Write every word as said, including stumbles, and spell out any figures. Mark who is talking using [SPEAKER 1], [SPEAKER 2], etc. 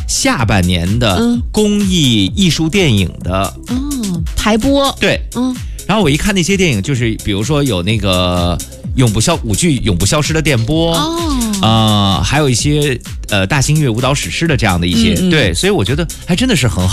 [SPEAKER 1] 下半年的公益艺术电影的
[SPEAKER 2] 嗯排播。
[SPEAKER 1] 对，
[SPEAKER 2] 嗯，
[SPEAKER 1] 然后我一看那些电影，就是比如说有那个永不消舞剧《永不消失的电波》
[SPEAKER 2] 哦，
[SPEAKER 1] 呃，还有一些呃大型音乐舞蹈史诗的这样的一些，
[SPEAKER 2] 嗯嗯
[SPEAKER 1] 对，所以我觉得还真的是很好。